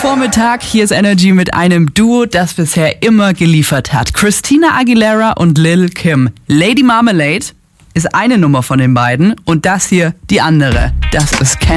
Vormittag, hier ist Energy mit einem Duo, das bisher immer geliefert hat. Christina Aguilera und Lil Kim. Lady Marmalade ist eine Nummer von den beiden und das hier die andere. Das ist